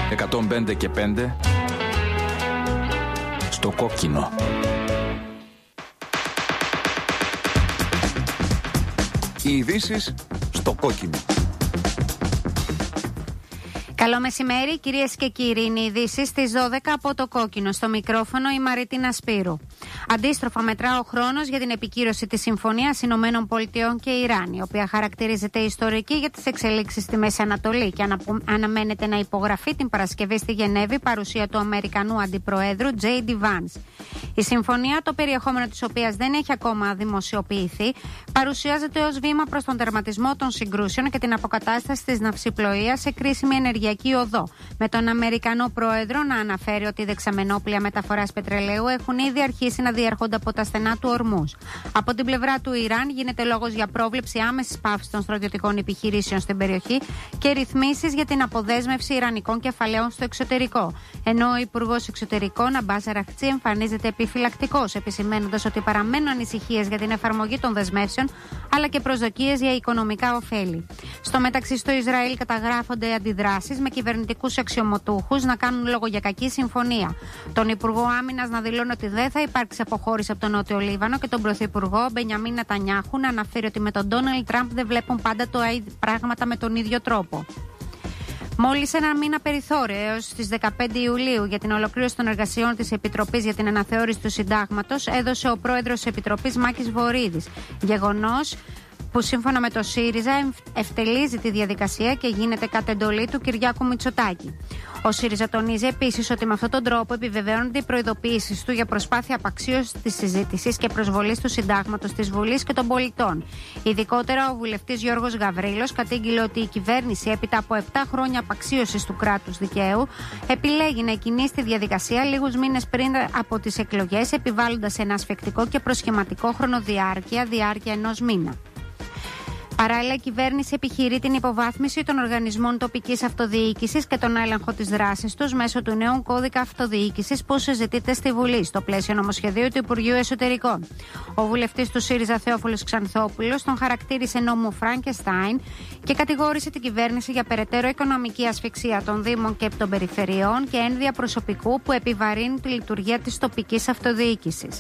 105 και 5 στο κόκκινο. Οι ειδήσεις στο κόκκινο. Καλό μεσημέρι, κυρίες και κύριοι. Είναι οι ειδήσεις στις 12 από το κόκκινο. Στο μικρόφωνο η Μαρίτινα Σπύρου. Αντίστροφα, μετρά ο χρόνος για την επικύρωση της Συμφωνίας Ηνωμένων Πολιτειών και Ιράν, η οποία χαρακτηρίζεται ιστορική για τις εξελίξεις στη Μέση Ανατολή και αναμένεται να υπογραφεί την Παρασκευή στη Γενέβη παρουσία του Αμερικανού Αντιπροέδρου J.D. Vance. Η συμφωνία, το περιεχόμενο της οποίας δεν έχει ακόμα δημοσιοποιηθεί, παρουσιάζεται ως βήμα προς τον τερματισμό των συγκρούσεων και την αποκατάσταση της ναυσιπλοείας σε κρίσιμη ενεργειακή οδό, με τον Αμερικανό Πρόεδρο να αναφέρει ότι οι δεξαμενόπλια μεταφοράς πετρελαίου έχουν ήδη αρχίσει να διέρχονται από τα στενά του Ορμούζ. Από την πλευρά του Ιράν γίνεται λόγος για πρόβλεψη άμεσης πάυσης των στρατιωτικών επιχειρήσεων στην περιοχή και ρυθμίσεις για την αποδέσμευση ιρανικών κεφαλαίων στο εξωτερικό. Ενώ ο Υπουργός Εξωτερικών Αμπάς Αραχτζή εμφανίζεται επιφυλακτικός, επισημαίνοντας ότι παραμένουν ανησυχίες για την εφαρμογή των δεσμεύσεων αλλά και προσδοκίες για οικονομικά ωφέλη. Στο μεταξύ, στο Ισραήλ καταγράφονται αντιδράσεις με κυβερνητικούς αξιωματούχους να κάνουν λόγο για κακή συμφωνία. Τον Υπουργό Άμυνας να δηλώνει ότι δεν θα υπάρξει αποχώρηση από τον Νότιο Λίβανο και τον Πρωθυπουργό Μπενιαμίν Νετανιάχου να αναφέρει ότι με τον Ντόναλντ Τραμπ δεν βλέπουν πάντα πράγματα με τον ίδιο τρόπο. Μόλις ένα μήνα περιθώριο έως τις 15 Ιουλίου για την ολοκλήρωση των εργασιών της Επιτροπής για την Αναθεώρηση του Συντάγματος έδωσε ο πρόεδρος της Επιτροπής Μάκης Βορίδης. Γεγονός που σύμφωνα με το ΣΥΡΙΖΑ ευτελίζει τη διαδικασία και γίνεται κατ' εντολή του Κυριάκου Μητσοτάκη. Ο ΣΥΡΙΖΑ τονίζει επίσης ότι με αυτόν τον τρόπο επιβεβαιώνονται οι προειδοποιήσεις του για προσπάθεια απαξίωσης της συζήτησης και προσβολής του Συντάγματος της Βουλής και των πολιτών. Ειδικότερα, ο βουλευτής Γιώργος Γαβρίλος κατήγγειλε ότι η κυβέρνηση, έπειτα από 7 χρόνια απαξίωσης του κράτους δικαίου, επιλέγει να εκκινήσει τη διαδικασία λίγους μήνες πριν από τις εκλογές, επιβάλλοντας ένα ασφικτικό και προσχηματικό χρονοδιάρκεια ενός μήνα. Παράλληλα, η κυβέρνηση επιχειρεί την υποβάθμιση των οργανισμών τοπικής αυτοδιοίκησης και τον έλεγχο της δράσης τους μέσω του νέου κώδικα αυτοδιοίκησης που συζητείται στη Βουλή, στο πλαίσιο νομοσχεδίου του Υπουργείου Εσωτερικών. Ο βουλευτής του ΣΥΡΙΖΑ Θεόφιλος Ξανθόπουλος τον χαρακτήρισε νόμο Φραγκεστάιν και κατηγόρησε την κυβέρνηση για περαιτέρω οικονομική ασφυξία των Δήμων και των Περιφερειών και ένδυα προσωπικού που επιβαρύνουν τη λειτουργία της τοπικής αυτοδιοίκησης.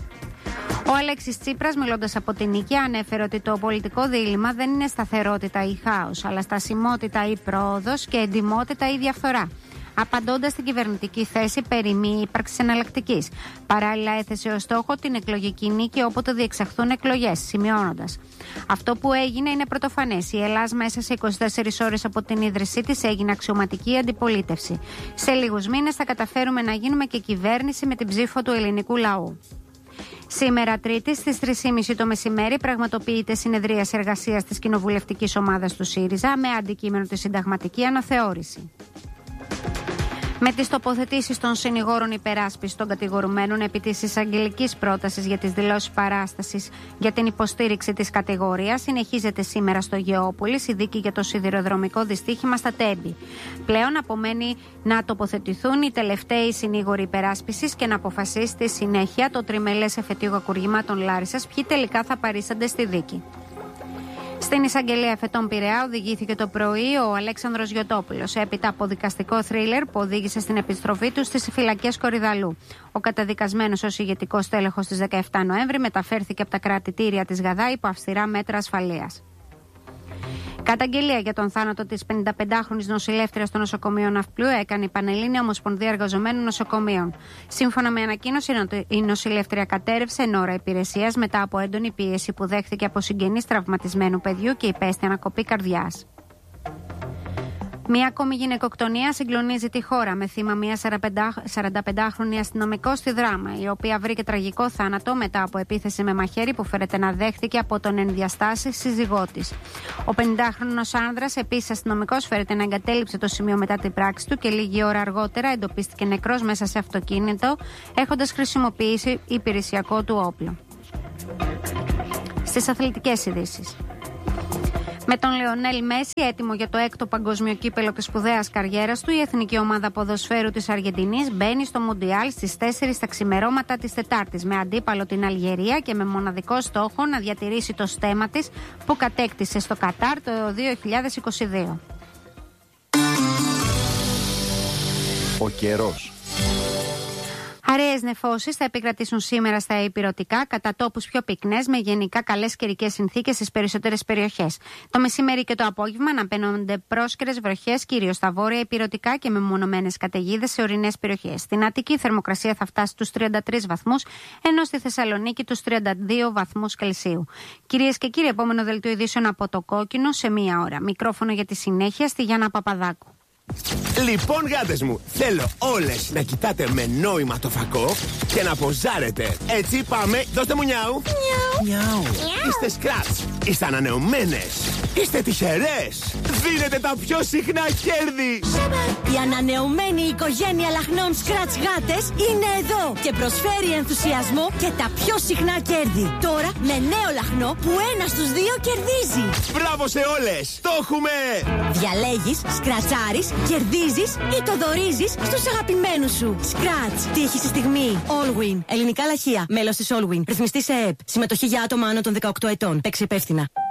Ο Αλέξης Τσίπρας, μιλώντας από την Νίκαια, ανέφερε ότι το πολιτικό δίλημμα δεν είναι σταθερότητα ή χάος, αλλά στασιμότητα ή πρόοδος και εντιμότητα ή διαφθορά. Απαντώντας στην κυβερνητική θέση περί μη ύπαρξης εναλλακτικής. Παράλληλα, έθεσε ως στόχο την εκλογική νίκη όποτε διεξαχθούν εκλογές, σημειώνοντας: αυτό που έγινε είναι πρωτοφανές. Η Ελλάδα μέσα σε 24 ώρες από την ίδρυσή της έγινε αξιωματική αντιπολίτευση. Σε λίγους μήνες θα καταφέρουμε να γίνουμε και κυβέρνηση με την ψήφο του ελληνικού λαού. Σήμερα, Τρίτη, στις 3.30 το μεσημέρι, πραγματοποιείται συνεδρία εργασίας της κοινοβουλευτικής ομάδας του ΣΥΡΙΖΑ με αντικείμενο τη συνταγματική αναθεώρηση. Με τις τοποθετήσεις των συνηγόρων υπεράσπισης των κατηγορουμένων επί της εισαγγελικής πρότασης για τις δηλώσεις παράστασης για την υποστήριξη της κατηγορίας, συνεχίζεται σήμερα στο Γεώπολης η δίκη για το σιδηροδρομικό δυστύχημα στα Τέμπη. Πλέον απομένει να τοποθετηθούν οι τελευταίοι συνήγοροι υπεράσπισης και να αποφασίσει στη συνέχεια το τριμελές εφετείο ακουργημάτων Λάρισσας ποιοι τελικά θα παρίστανται στη δίκη. Στην εισαγγελία εφετών Πειραιά οδηγήθηκε το πρωί ο Αλέξανδρος Γιωτόπουλος, έπειτα από δικαστικό θρίλερ που οδήγησε στην επιστροφή του στις φυλακές Κορυδαλού. Ο καταδικασμένος ως ηγετικός τέλεχος της 17 Νοέμβρη μεταφέρθηκε από τα κρατητήρια της Γαδά υπό αυστηρά μέτρα ασφαλείας. Καταγγελία για τον θάνατο της 55χρονης νοσηλεύτριας στο νοσοκομείο Ναυπλίου έκανε η Πανελλήνια Ομοσπονδία Εργαζομένων Νοσοκομείων. Σύμφωνα με ανακοίνωση, η νοσηλεύτρια κατέρευσε εν ώρα υπηρεσίας μετά από έντονη πίεση που δέχθηκε από συγγενείς τραυματισμένου παιδιού και υπέστη ανακοπή καρδιάς. Μία ακόμη γυναικοκτονία συγκλονίζει τη χώρα με θύμα μια 45χρονη αστυνομικό στη Δράμα, η οποία βρήκε τραγικό θάνατο μετά από επίθεση με μαχαίρι που φέρεται να δέχτηκε από τον ενδιαστάσεις σύζυγό της. Ο 50χρονος άνδρας, επίσης αστυνομικός, φέρεται να εγκατέλειψε το σημείο μετά την πράξη του και λίγη ώρα αργότερα εντοπίστηκε νεκρός μέσα σε αυτοκίνητο, έχοντας χρησιμοποιήσει υπηρεσιακό του όπλο. Στις αθλητικές ειδήσεις. Με τον Λεωνέλ Μέση έτοιμο για το 6ο παγκόσμιο κύπελο της σπουδαίας καριέρας του, η εθνική ομάδα ποδοσφαίρου της Αργεντινής μπαίνει στο Μουντιάλ στις 4 τα ξημερώματα της Τετάρτης με αντίπαλο την Αλγερία και με μοναδικό στόχο να διατηρήσει το στέμμα της που κατέκτησε στο Κατάρ το 2022. Ο καιρός. Αραιές νεφώσεις θα επικρατήσουν σήμερα στα ηπειρωτικά, κατά τόπους πιο πυκνές, με γενικά καλές καιρικές συνθήκες στις περισσότερες περιοχές. Το μεσημέρι και το απόγευμα αναπαίνονται πρόσκαιρες βροχές, κυρίως στα βόρεια ηπειρωτικά και με μονομένες καταιγίδες σε ορεινές περιοχές. Στην Αττική η θερμοκρασία θα φτάσει στους 33 βαθμούς, ενώ στη Θεσσαλονίκη τους 32 βαθμούς Κελσίου. Κυρίες και κύριοι, επόμενο δελτίο ειδήσεων από το Κόκκινο σε μία ώρα. Μικρόφωνο για τη συνέχεια στη Γιάννα Παπαδάκου. Λοιπόν, γάτες μου, θέλω όλες να κοιτάτε με νόημα το φακό και να ποζάρετε. Έτσι πάμε, δώστε μου νιάου. Νιάου. Είστε σκράτς, είστε ανανεωμένες, είστε τυχερές. Δίνετε τα πιο συχνά κέρδη. Η ανανεωμένη οικογένεια λαχνών Scratch γάτες είναι εδώ και προσφέρει ενθουσιασμό και τα πιο συχνά κέρδη. Τώρα με νέο λαχνό που 1 στους 2 κερδίζει. Μπράβο σε όλες, το έχουμε. Διαλέγεις, σκρατσάρεις, κερδίζεις ή το δωρίζεις στους αγαπημένους σου. Scratch. Τύχη στη στιγμή. Allwin. Ελληνικά λαχεία. Μέλος της Allwin. Ρυθμιστή σε ΕΕΠ. Συμμετοχή για άτομα άνω των 18 ετών. Παίξε υπεύθυνα.